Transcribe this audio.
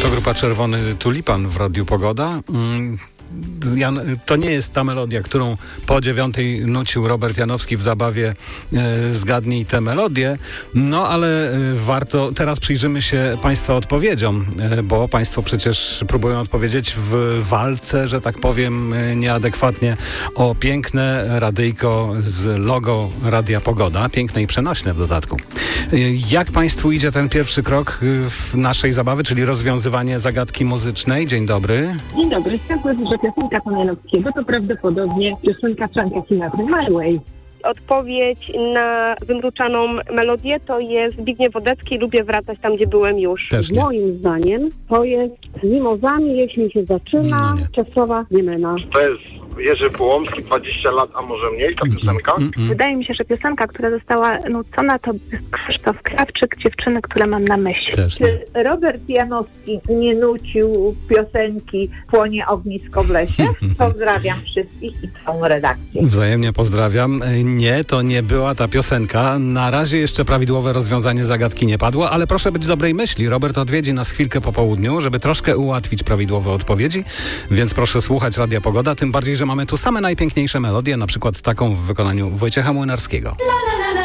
To grupa Czerwony Tulipan w Radiu Pogoda. Jan, to nie jest ta melodia, którą po 9:00 nucił Robert Janowski w zabawie Zgadnij tę melodię. No ale warto, teraz przyjrzymy się Państwa odpowiedziom, bo Państwo przecież próbują odpowiedzieć w walce, że tak powiem nieadekwatnie, o piękne radyjko z logo Radia Pogoda. Piękne i przenośne w dodatku. Jak Państwu idzie ten pierwszy krok w naszej zabawy, czyli rozwiązywanie zagadki muzycznej? Dzień dobry. Dzień dobry. Chciałam powiedzieć, że piosenka pana Janowskiego to prawdopodobnie piosenka Franka Sinatry, My Way. Odpowiedź na wymruczaną melodię to jest Zbigniew Wodecki, Lubię wracać tam, gdzie byłem już. Też nie. Moim zdaniem to jest Mimozami, jeśli się zaczyna, Czesława Niemena. To jest Jerzy Połomski, 20 lat, a może mniej, ta piosenka? Wydaje mi się, że piosenka, która została nucona, to jest Krzysztof Krawczyk, Dziewczyny, które mam na myśli. Też nie. Czy Robert Janowski nie nucił piosenki Płonie ognisko w lesie? Pozdrawiam wszystkich i całą redakcję. Wzajemnie pozdrawiam. Nie, to nie była ta piosenka. Na razie jeszcze prawidłowe rozwiązanie zagadki nie padło, ale proszę być dobrej myśli. Robert odwiedzi nas chwilkę po południu, żeby troszkę ułatwić prawidłowe odpowiedzi, więc proszę słuchać Radia Pogoda, tym bardziej, że mamy tu same najpiękniejsze melodie, na przykład taką w wykonaniu Wojciecha Młynarskiego.